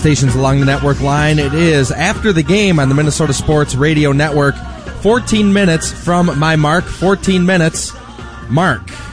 stations along the network line. It is After the Game on the Minnesota Sports Radio Network. 14 minutes from my mark. 14 minutes. Mark.